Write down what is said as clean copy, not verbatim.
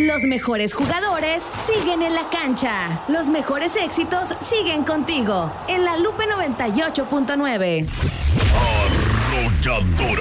Los mejores jugadores siguen en la cancha. Los mejores éxitos siguen contigo. En La Lupe 98.9. Arrolladora.